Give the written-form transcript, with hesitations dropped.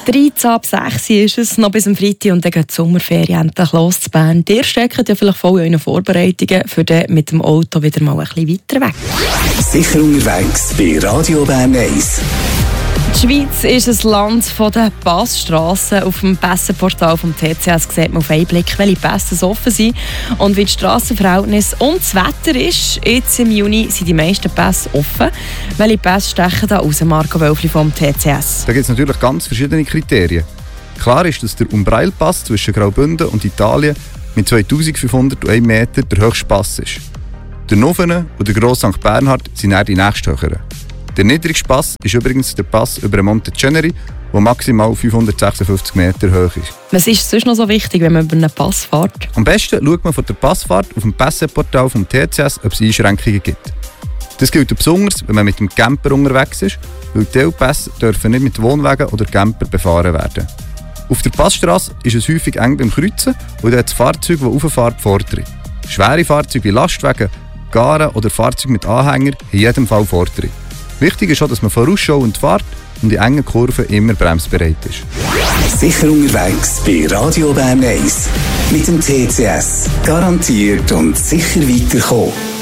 13 ab 6 ist es, noch bis am Freitag und dann geht die Sommerferien endlich los zu Bern. Ihr steckt ja vielleicht voll in euren Vorbereitungen für den mit dem Auto wieder mal ein bisschen weiter weg. Sicher unterwegs bei Radio Bern 1. Die Schweiz ist ein Land der Passstrassen. Auf dem Pässenportal vom TCS sieht man auf einen Blick, welche Pässe offen sind und wie die Strassenverhältnisse und das Wetter ist. Jetzt im Juni sind die meisten Pässe offen. Welche Pässe stechen da raus, Marco Wölfli vom TCS? Da gibt es natürlich ganz verschiedene Kriterien. Klar ist, dass der Umbrail-Pass zwischen Graubünden und Italien mit 2501 Meter der höchste Pass ist. Der Novene und der Gross St. Bernhard sind eher die nächsthöheren. Der niedrigste Pass ist übrigens der Pass über den Monte Ceneri, der maximal 556 Meter hoch ist. Was ist sonst noch so wichtig, wenn man über einen Pass fährt? Am besten schaut man von der Passfahrt auf dem Pässeportal vom TCS, ob es Einschränkungen gibt. Das gilt besonders, wenn man mit dem Camper unterwegs ist, weil Teilpässe dürfen nicht mit Wohnwagen oder Camper befahren werden. Auf der Passstrasse ist es häufig eng beim Kreuzen und dann hat das Fahrzeug, das rauffährt, Vortritt. Schwere Fahrzeuge wie Lastwagen, Garen oder Fahrzeuge mit Anhänger haben in jedem Fall Vortritt. Wichtig ist auch, dass man vorausschauend fährt und in engen Kurven immer bremsbereit ist. Sicher unterwegs bei Radio Bern 1. Mit dem TCS. Garantiert und sicher weiterkommen.